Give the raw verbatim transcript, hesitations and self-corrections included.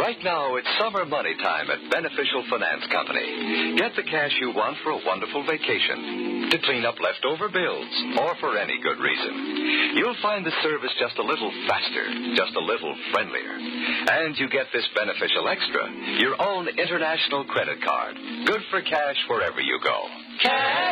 Right now, it's summer money time at Beneficial Finance Company. Get the cash you want for a wonderful vacation, to clean up leftover bills, or for any good reason. You'll find the service just a little faster, just a little friendlier. And you get this Beneficial Extra, your own international credit card. Good for cash wherever you go. Cash!